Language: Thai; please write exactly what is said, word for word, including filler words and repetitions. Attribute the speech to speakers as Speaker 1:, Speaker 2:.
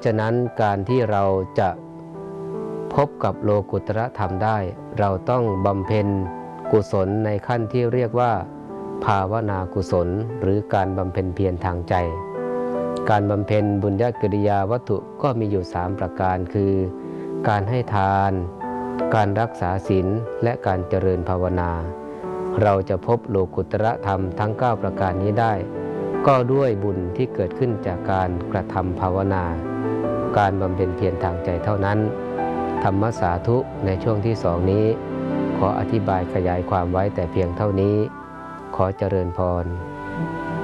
Speaker 1: ฉะนั้นการที่เราจะพบกับโลกุตระธรรมได้เราต้องบำเพ็ญกุศลในขั้นที่เรียกว่าภาวนากุศลหรือการบำเพ็ญเพียรทางใจการบำเพ็ญบุญญกิริยาวัตถุก็มีอยู่สามประการคือการให้ทานการรักษาศีลและการเจริญภาวนาเราจะพบโลกุตระธรรมทั้งเก้าประการนี้ได้ก็ด้วยบุญที่เกิดขึ้นจากการกระทำภาวนาการบำเพ็ญเพียรทางใจเท่านั้นธรรมสาธุในช่วงที่สองนี้ขออธิบายขยายความไว้แต่เพียงเท่านี้ขอเจริญพร